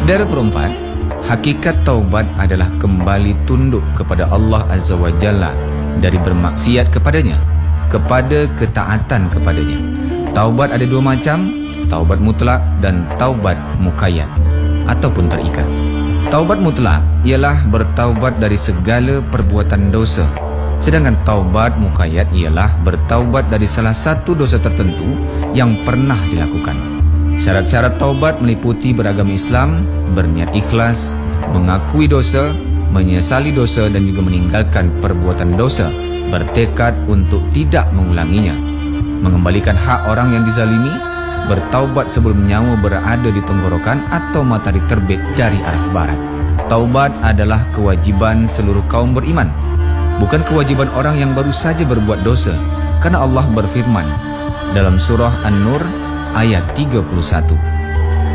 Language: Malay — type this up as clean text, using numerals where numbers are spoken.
Saudara perempat, hakikat taubat adalah kembali tunduk kepada Allah Azza wa Jalla dari bermaksiat kepadanya, kepada ketaatan kepadanya. Taubat ada dua macam, taubat mutlak dan taubat muqayyad ataupun terikat. Taubat mutlak ialah bertaubat dari segala perbuatan dosa. Sedangkan taubat muqayyad ialah bertaubat dari salah satu dosa tertentu yang pernah dilakukan. Syarat-syarat taubat meliputi beragama Islam, berniat ikhlas, mengakui dosa, menyesali dosa dan juga meninggalkan perbuatan dosa, bertekad untuk tidak mengulanginya, mengembalikan hak orang yang dizalimi, bertaubat sebelum nyawa berada di tenggorokan atau matahari terbit dari arah barat. Taubat adalah kewajiban seluruh kaum beriman, bukan kewajiban orang yang baru saja berbuat dosa, karena Allah berfirman dalam surah An-Nur ayat 31,